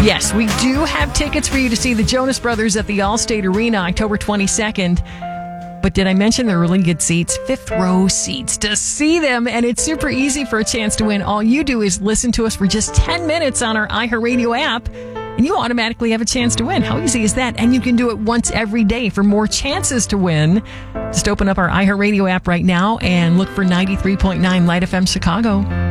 Yes, we do have tickets for you to see the Jonas Brothers at the Allstate Arena October 22nd. But did I mention they're really good seats? 5th row seats to see them. And it's super easy for a chance to win. All you do is listen to us for just 10 minutes on our iHeartRadio app, and you automatically have a chance to win. How easy is that? And you can do it once every day for more chances to win. Just open up our iHeartRadio app right now and look for 93.9 Light FM Chicago.